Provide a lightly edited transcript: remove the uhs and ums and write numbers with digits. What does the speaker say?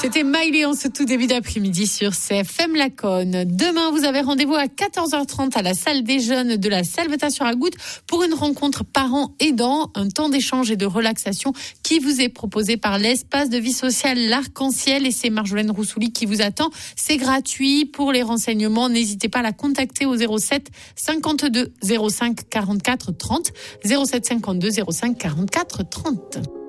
C'était Miley en ce tout début d'après-midi sur CFM Laconne. Demain, vous avez rendez-vous à 14h30 à la salle des jeunes de la Salvetat-sur-Agoutte pour une rencontre parents aidants, un temps d'échange et de relaxation qui vous est proposé par l'espace de vie sociale L'Arc-en-Ciel et c'est Marjolaine Roussouli qui vous attend. C'est gratuit. Pour les renseignements, n'hésitez pas à la contacter au 07 52 05 44 30, 07 52 05 44 30.